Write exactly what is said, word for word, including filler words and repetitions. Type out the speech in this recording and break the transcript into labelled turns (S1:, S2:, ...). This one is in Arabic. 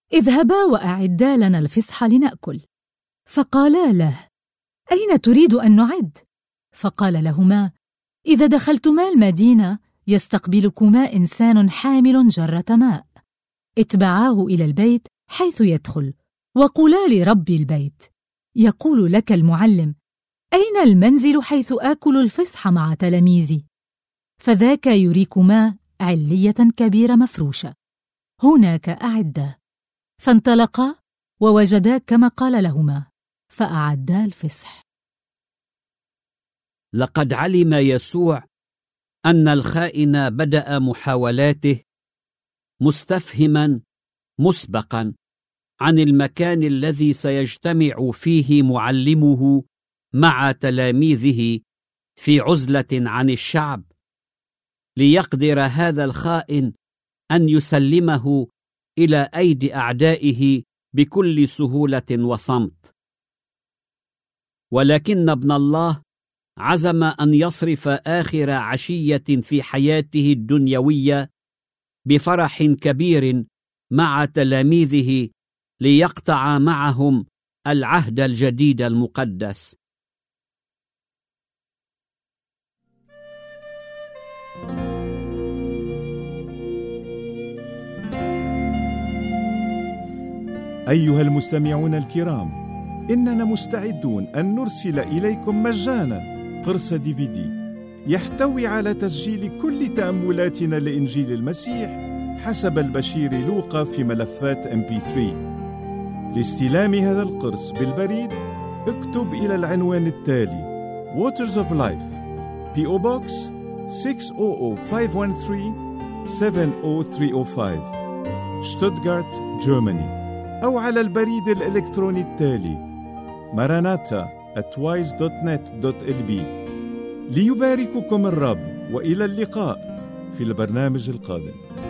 S1: اذهبا وأعدا لنا الفسح لنأكل. فقالا له: أين تريد أن نعد؟ فقال لهما: إذا دخلتما المدينة يستقبلكما إنسان حامل جرة ماء، اتبعاه إلى البيت حيث يدخل، وقولا لرب البيت: يقول لك المعلم: أين المنزل حيث آكل الفسح مع تلاميذي؟ فذاك يريكما علية كبيرة مفروشة، هناك أعدا. فانطلقا ووجدا كما قال لهما، فأعدا الفسح.
S2: لقد علم يسوع أن الخائن بدأ محاولاته مستفهما مسبقا عن المكان الذي سيجتمع فيه معلمه مع تلاميذه في عزلة عن الشعب، ليقدر هذا الخائن أن يسلمه إلى أيدي أعدائه بكل سهولة وصمت. ولكن ابن الله عزم أن يصرف آخر عشية في حياته الدنيوية بفرح كبير مع تلاميذه، ليقطع معهم العهد الجديد المقدس.
S3: أيها المستمعون الكرام، إننا مستعدون أن نرسل إليكم مجانا قرص دي في دي يحتوي على تسجيل كل تأملاتنا لإنجيل المسيح حسب البشير لوقا في ملفات إم بي ثلاثة. لاستلام هذا القرص بالبريد اكتب إلى العنوان التالي: Waters of Life، بي أو Box ستة صفر صفر خمسة واحد ثلاثة سبعة صفر ثلاثة صفر خمسة، شتوتغارت، جيرماني. أو على البريد الإلكتروني التالي: ماراناتا آت وايز دوت نت دوت إل بي. ليبارككم الرب، وإلى اللقاء في البرنامج القادم.